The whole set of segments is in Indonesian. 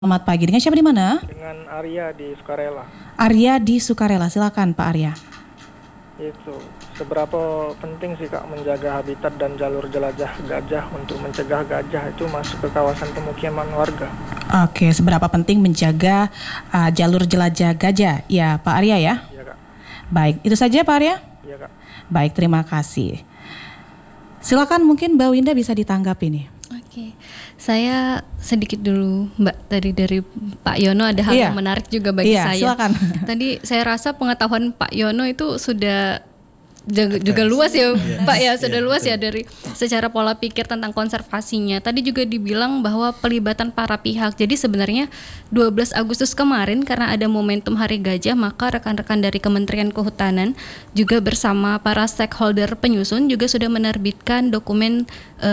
Selamat pagi. Dengan siapa di mana? Dengan Arya di Sukarela. Arya di Sukarela. Silakan Pak Arya. Itu seberapa penting sih Kak menjaga habitat dan jalur jelajah gajah untuk mencegah gajah itu masuk ke kawasan pemukiman warga? Oke, seberapa penting menjaga jalur jelajah gajah? Ya, Pak Arya ya. Iya Kak. Baik, itu saja Pak Arya. Iya Kak. Baik, terima kasih. Silakan mungkin Mbak Winda bisa ditanggapi nih. Oke, saya sedikit dulu Mbak, dari Pak Yono ada hal yang menarik juga bagi saya. Silakan. Tadi saya rasa pengetahuan Pak Yono itu sudah juga luas ya Pak ya, sudah luas ya dari secara pola pikir tentang konservasinya. Tadi juga dibilang bahwa pelibatan para pihak. Jadi sebenarnya 12 Agustus kemarin karena ada momentum Hari Gajah, maka rekan-rekan dari Kementerian Kehutanan juga bersama para stakeholder penyusun juga sudah menerbitkan dokumen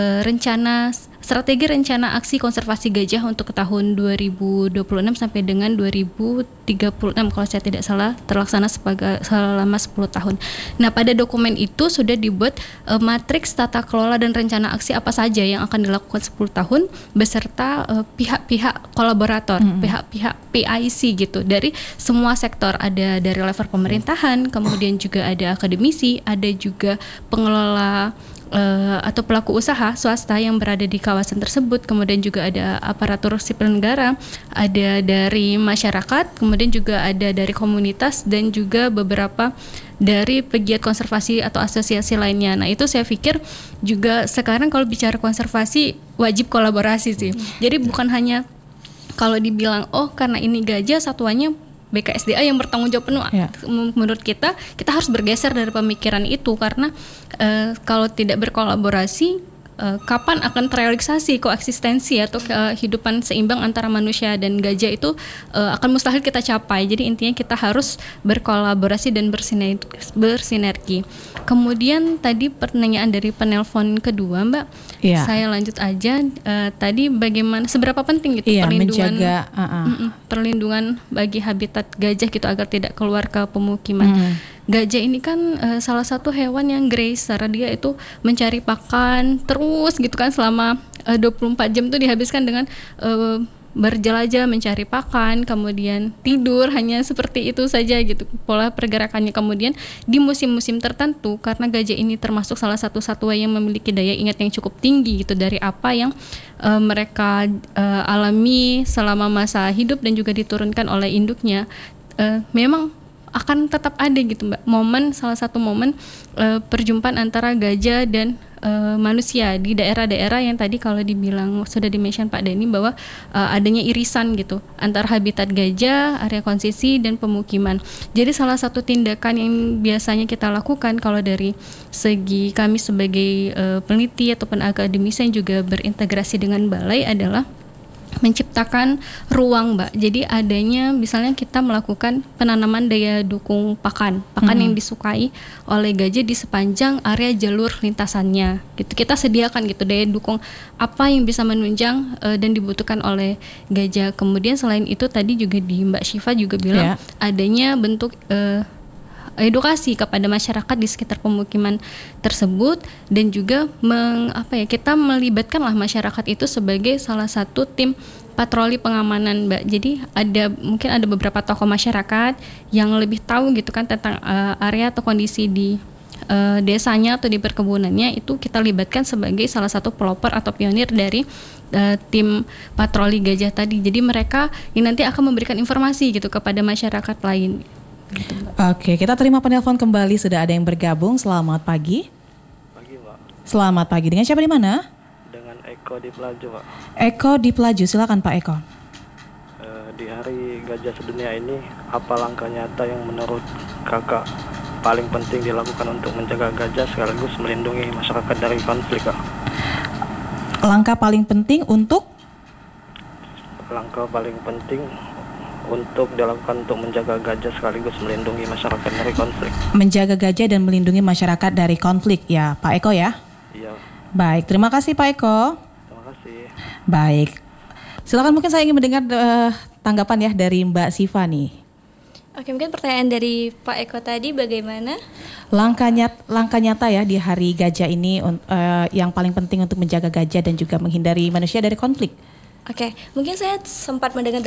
strategi rencana aksi konservasi gajah untuk tahun 2026 sampai dengan 2036 kalau saya tidak salah, terlaksana selama 10 tahun. Nah, pada dokumen itu sudah dibuat matriks tata kelola dan rencana aksi apa saja yang akan dilakukan 10 tahun beserta pihak-pihak kolaborator, pihak-pihak PIC gitu dari semua sektor, ada dari level pemerintahan, kemudian juga ada akademisi, ada juga pengelola atau pelaku usaha swasta yang berada di kawasan tersebut, kemudian juga ada aparatur sipil negara, ada dari masyarakat, kemudian juga ada dari komunitas dan juga beberapa dari pegiat konservasi atau asosiasi lainnya. Nah, itu saya pikir juga sekarang kalau bicara konservasi wajib kolaborasi sih. Jadi bukan hanya kalau dibilang karena ini gajah satuannya BKSDA yang bertanggung jawab penuh. Menurut kita harus bergeser dari pemikiran itu karena kalau tidak berkolaborasi, kapan akan terrealisasi koeksistensi atau kehidupan seimbang antara manusia dan gajah itu akan mustahil kita capai. Jadi intinya kita harus berkolaborasi dan bersinergi. Kemudian tadi pertanyaan dari penelpon kedua Mbak, saya lanjut aja. Tadi bagaimana seberapa penting gitu perlindungan bagi habitat gajah gitu agar tidak keluar ke pemukiman. Gajah ini kan salah satu hewan yang grazer, dia itu mencari pakan terus gitu kan selama 24 jam itu dihabiskan dengan berjelajah mencari pakan, kemudian tidur, hanya seperti itu saja gitu pola pergerakannya. Kemudian di musim-musim tertentu karena gajah ini termasuk salah satu satwa yang memiliki daya ingat yang cukup tinggi gitu dari apa yang mereka alami selama masa hidup dan juga diturunkan oleh induknya, memang akan tetap ada gitu Mbak, salah satu momen perjumpaan antara gajah dan manusia di daerah-daerah yang tadi kalau dibilang sudah di-mention Pak Denny bahwa adanya irisan gitu antara habitat gajah, area konsesi dan pemukiman. Jadi salah satu tindakan yang biasanya kita lakukan kalau dari segi kami sebagai peneliti ataupun akademisi yang juga berintegrasi dengan balai adalah menciptakan ruang Mbak. Jadi adanya misalnya kita melakukan penanaman daya dukung pakan yang disukai oleh gajah di sepanjang area jalur lintasannya gitu. Kita sediakan gitu daya dukung apa yang bisa menunjang dan dibutuhkan oleh gajah. Kemudian selain itu tadi juga di Mbak Syifa juga bilang adanya bentuk edukasi kepada masyarakat di sekitar pemukiman tersebut dan juga kita melibatkanlah masyarakat itu sebagai salah satu tim patroli pengamanan Mbak. Jadi mungkin ada beberapa tokoh masyarakat yang lebih tahu gitu kan tentang area atau kondisi di desanya atau di perkebunannya, itu kita libatkan sebagai salah satu pelopor atau pionir dari tim patroli gajah tadi. Jadi mereka yang nanti akan memberikan informasi gitu kepada masyarakat lain. Oke, kita terima penelpon kembali, sudah ada yang bergabung. Selamat pagi. Pagi Pak. Selamat pagi. Dengan siapa di mana? Dengan Eko di Pelaju Pak. Eko di Pelaju, silakan Pak Eko. Di Hari Gajah Sedunia ini, apa langkah nyata yang menurut Kakak paling penting dilakukan untuk menjaga gajah sekaligus melindungi masyarakat dari konflik Kak? Langkah paling penting untuk dilakukan untuk menjaga gajah sekaligus melindungi masyarakat dari konflik. Menjaga gajah dan melindungi masyarakat dari konflik ya Pak Eko ya? Iya. Baik, terima kasih Pak Eko. Terima kasih. Baik, silakan mungkin saya ingin mendengar tanggapan ya dari Mbak Syifa nih. Oke, mungkin pertanyaan dari Pak Eko tadi bagaimana? Langkah nyata ya di Hari Gajah ini yang paling penting untuk menjaga gajah dan juga menghindari manusia dari konflik. Oke, mungkin saya sempat mendengar